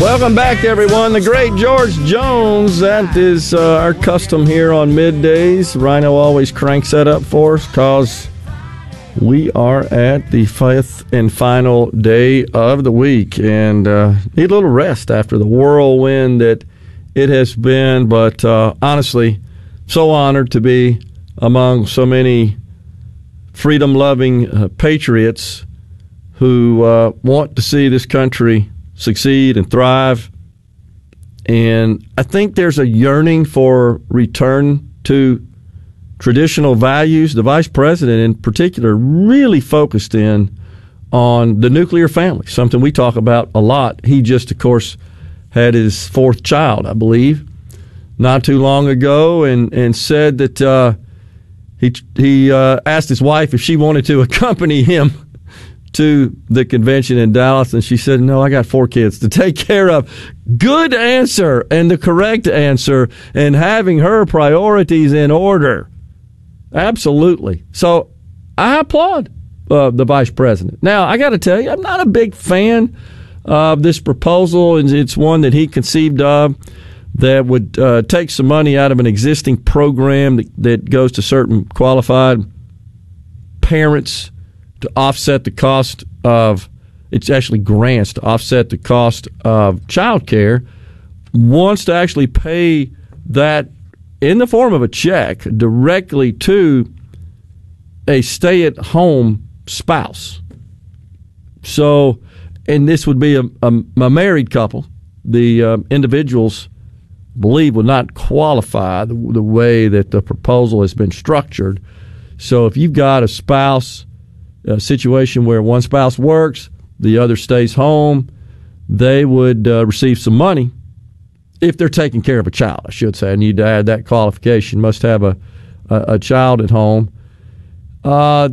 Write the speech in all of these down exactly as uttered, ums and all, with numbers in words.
Welcome back, everyone. The great George Jones. That is uh, our custom here on middays. Rhino always cranks that up for us because we are at the fifth and final day of the week and uh, need a little rest after the whirlwind that it has been. But uh, honestly, so honored to be among so many freedom-loving uh, patriots who uh, want to see this country succeed and thrive. And I think there's a yearning for return to traditional values. The vice president in particular really focused in on the nuclear family, something we talk about a lot. He just, of course, had his fourth child, I believe, not too long ago, and, and said that uh, he, he uh, asked his wife if she wanted to accompany him to the convention in Dallas, and she said, no, I got four kids to take care of. Good answer, and the correct answer, and having her priorities in order. Absolutely. So I applaud uh, the vice president. Now, I got to tell you, I'm not a big fan of this proposal, and it's one that he conceived of that would uh, take some money out of an existing program that, that goes to certain qualified parents to offset the cost of, it's actually grants to offset the cost of child care, wants to actually pay that in the form of a check directly to a stay-at-home spouse. So, and this would be a, a, a married couple. The uh, individuals, believe, would not qualify the, the way that the proposal has been structured. So if you've got a spouse, a situation where one spouse works, the other stays home, they would uh, receive some money if they're taking care of a child, I should say. I need to add that qualification. Must have a, a, a child at home. Uh,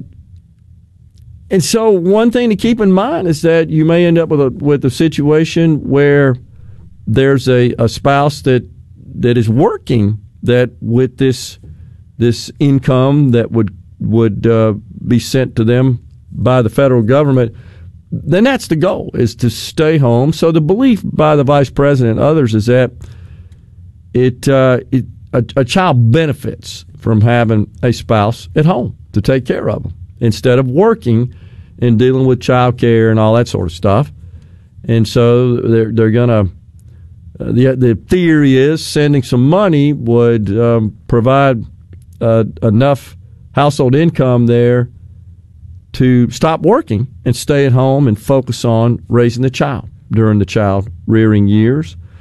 and so one thing to keep in mind is that you may end up with a, with a situation where there's a, a spouse that that is working that with this this income that would would uh, be sent to them by the federal government, then that's the goal, is to stay home. So the belief by the vice president and others is that it, uh, it a, a child benefits from having a spouse at home to take care of them instead of working and dealing with child care and all that sort of stuff. And so they're they're going to uh, the the theory is sending some money would um, provide uh, enough household income there to stop working and stay at home and focus on raising the child during the child rearing years.